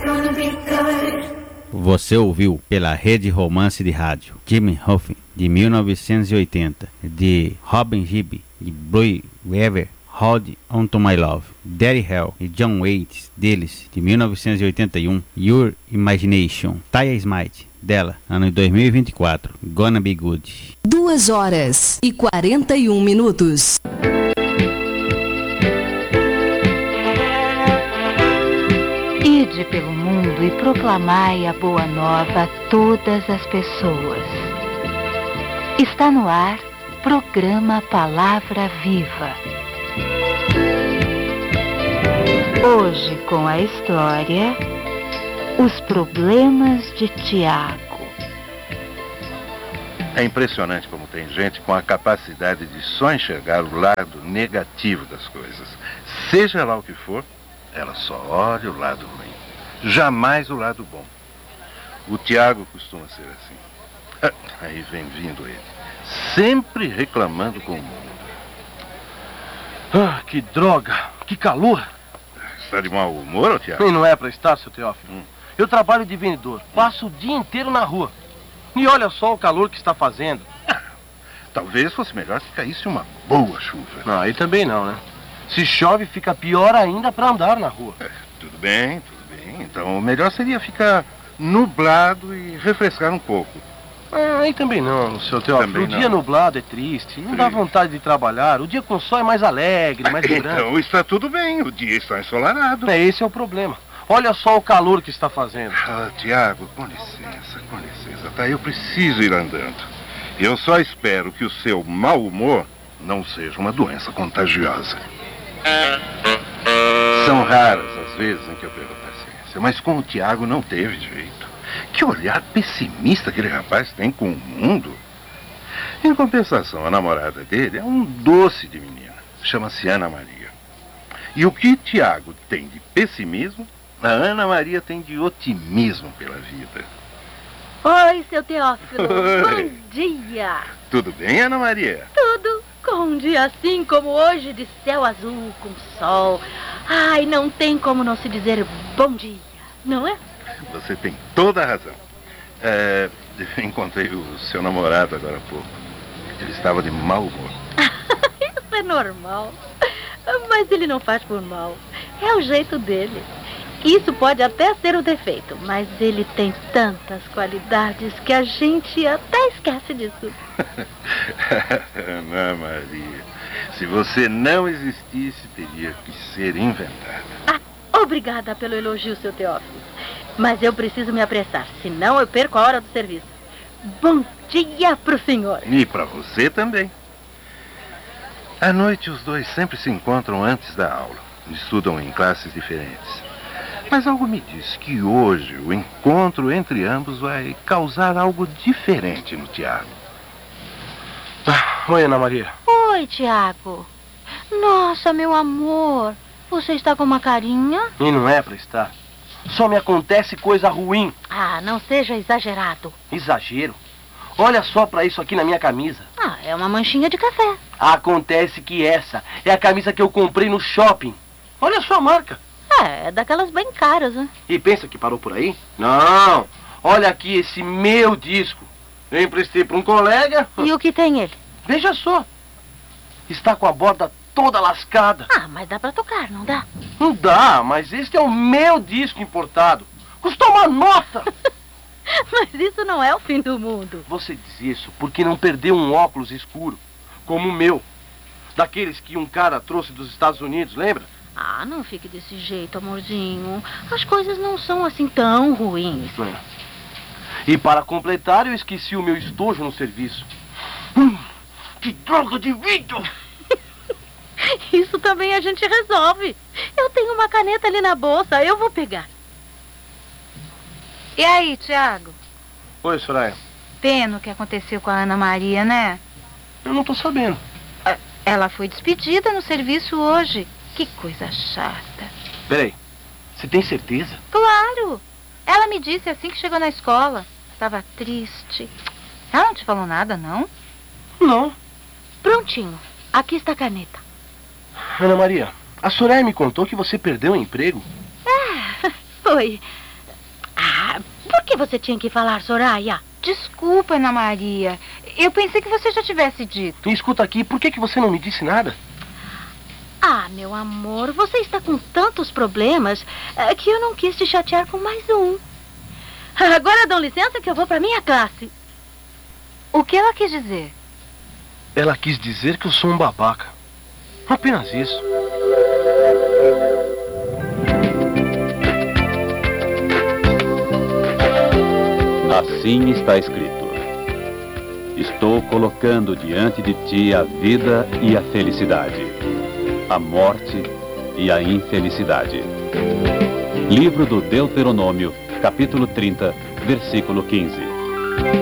Você ouviu pela Rede Romance de Rádio Jimmy Hoffa, de 1980, de Robin Gibb, de Blue Weaver, Hold On To My Love, Daddy Hell e John Waits, deles, de 1981, Your Imagination, Taya Smite, dela, ano 2024, Gonna Be Good. 2h41. Ide pelo mundo e proclamai a boa nova a todas as pessoas. Está no ar, programa Palavra Viva. Hoje com a história Os Problemas de Tiago. É impressionante como tem gente com a capacidade de só enxergar o lado negativo das coisas. Seja lá o que for, ela só olha o lado ruim, jamais o lado bom. O Tiago costuma ser assim. Aí vem vindo ele, sempre reclamando com o mundo. Ah, que droga, que calor. Está de mau humor, ô Tiago? E não é pra estar, seu Teófilo. Eu trabalho de vendedor, passo o dia inteiro na rua. E olha só o calor que está fazendo. Talvez fosse melhor que caísse uma boa chuva. Não, aí também não, né? Se chove, fica pior ainda para andar na rua. Tudo bem, tudo bem. Então o melhor seria ficar nublado e refrescar um pouco. Aí também não, seu Teófilo. O dia nublado é triste, não dá vontade de trabalhar. O dia com sol é mais alegre, mais vibrante. Então está tudo bem, o dia está ensolarado. Esse é o problema. Olha só o calor que está fazendo. Tiago, com licença, tá? Eu preciso ir andando. Eu só espero que o seu mau humor não seja uma doença contagiosa. São raras as vezes em que eu perco paciência, mas com o Tiago não teve jeito. Que olhar pessimista aquele rapaz tem com o mundo. Em compensação, a namorada dele é um doce de menina. Chama-se Ana Maria. E o que Tiago tem de pessimismo, a Ana Maria tem de otimismo pela vida. Oi, seu Teófilo. Oi. Bom dia. Tudo bem, Ana Maria? Tudo. Com um dia assim como hoje, de céu azul, com sol. Ai, não tem como não se dizer bom dia, não é? Você tem toda a razão. Encontrei o seu namorado agora há pouco. Ele estava de mau humor. Isso é normal. Mas ele não faz por mal. É o jeito dele. Isso pode até ser um defeito, mas ele tem tantas qualidades que a gente até esquece disso. Ana Maria, se você não existisse, teria que ser inventada. Obrigada pelo elogio, seu Teófilo. Mas eu preciso me apressar, senão eu perco a hora do serviço. Bom dia pro senhor. E para você também. À noite, os dois sempre se encontram antes da aula. Estudam em classes diferentes. Mas algo me diz que hoje o encontro entre ambos vai causar algo diferente no Tiago. Oi, Ana Maria. Oi, Tiago. Nossa, meu amor. Você está com uma carinha? E não é pra estar. Só me acontece coisa ruim. Não seja exagerado. Exagero? Olha só pra isso aqui na minha camisa. É uma manchinha de café. Acontece que essa é a camisa que eu comprei no shopping. Olha só a marca. É daquelas bem caras, né? E pensa que parou por aí? Não. Olha aqui esse meu disco. Eu emprestei para um colega. E o que tem ele? Veja só. Está com a borda toda lascada. Mas dá pra tocar, não dá? Não dá, mas este é o meu disco importado. Custou uma nota. Mas isso não é o fim do mundo. Você diz isso porque não perdeu um óculos escuro, como o meu. Daqueles que um cara trouxe dos Estados Unidos, lembra? Não fique desse jeito, amorzinho. As coisas não são assim tão ruins. E para completar, eu esqueci o meu estojo no serviço. Que droga de vidro! Isso também a gente resolve. Eu tenho uma caneta ali na bolsa, eu vou pegar. E aí, Tiago? Oi, Soraya. Pena o que aconteceu com a Ana Maria, né? Eu não tô sabendo. Ela foi despedida no serviço hoje. Que coisa chata. Peraí, você tem certeza? Claro! Ela me disse assim que chegou na escola. Estava triste. Ela não te falou nada, não? Não. Prontinho. Aqui está a caneta. Ana Maria, a Soraya me contou que você perdeu o emprego. Foi. Por que você tinha que falar, Soraya? Desculpa, Ana Maria. Eu pensei que você já tivesse dito. E escuta aqui, por que você não me disse nada? Ah, meu amor, você está com tantos problemas que eu não quis te chatear com mais um. Agora dão licença que eu vou para minha classe. O que ela quis dizer? Ela quis dizer que eu sou um babaca. Apenas isso. Assim está escrito: estou colocando diante de ti a vida e a felicidade, a morte e a infelicidade. Livro do Deuteronômio, capítulo 30, versículo 15.